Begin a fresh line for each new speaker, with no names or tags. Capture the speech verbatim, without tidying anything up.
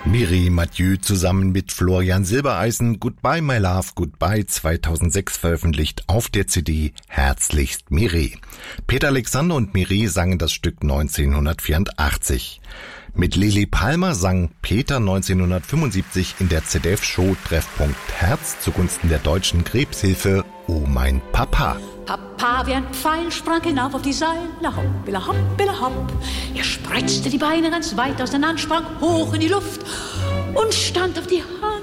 Mireille Mathieu zusammen mit Florian Silbereisen, Goodbye My Love, Goodbye zweitausendsechs veröffentlicht auf der C D Herzlichst Mireille. Peter Alexander und Mireille sangen das Stück neunzehnhundertvierundachtzig. Mit Lili Palmer sang Peter neunzehnhundertfünfundsiebzig in der Z D F-Show Treffpunkt Herz zugunsten der Deutschen Krebshilfe Oh mein Papa.
Papa wie ein Pfeil sprang hinauf auf die Seile, hopp, billa hopp, billa hopp. Er spreizte die Beine ganz weit auseinander, sprang hoch in die Luft und stand auf die